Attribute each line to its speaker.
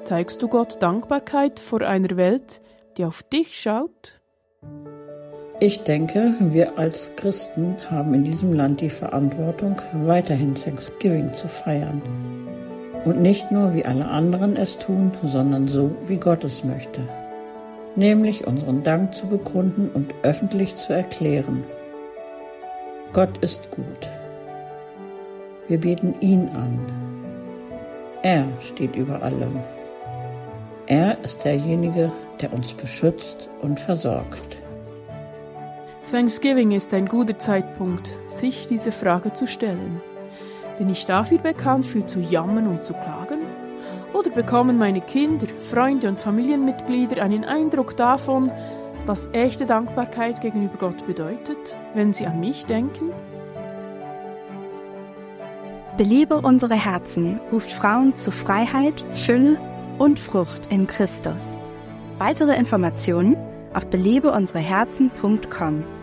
Speaker 1: Zeigst du Gott Dankbarkeit vor einer Welt, die auf dich schaut?
Speaker 2: Ich denke, wir als Christen haben in diesem Land die Verantwortung, weiterhin Thanksgiving zu feiern. Und nicht nur, wie alle anderen es tun, sondern so, wie Gott es möchte. Nämlich unseren Dank zu bekunden und öffentlich zu erklären. Gott ist gut. Wir beten ihn an. Er steht über allem. Er ist derjenige, der uns beschützt und versorgt.
Speaker 1: Thanksgiving ist ein guter Zeitpunkt, sich diese Frage zu stellen. Bin ich dafür bekannt, viel zu jammern und zu klagen? Oder bekommen meine Kinder, Freunde und Familienmitglieder einen Eindruck davon, was echte Dankbarkeit gegenüber Gott bedeutet, wenn sie an mich denken?
Speaker 3: Belebe unsere Herzen ruft Frauen zu Freiheit, Fülle und Frucht in Christus. Weitere Informationen auf belebeunsereherzen.com.